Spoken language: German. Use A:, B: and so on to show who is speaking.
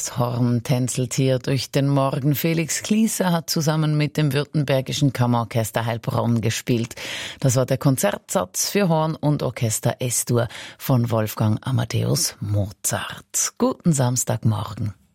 A: Das Horn tänzelt hier durch den Morgen. Felix Klieser hat zusammen mit dem Württembergischen Kammerorchester Heilbronn gespielt. Das war der Konzertsatz für Horn und Orchester S-Dur von Wolfgang Amadeus Mozart. Guten Samstagmorgen.